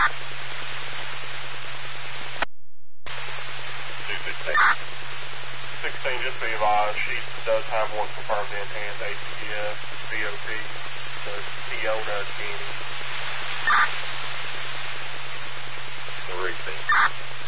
16, just be advised, she does have one confirmed in hand, ACDS, VOP, so Fiona Kenny. Repeat.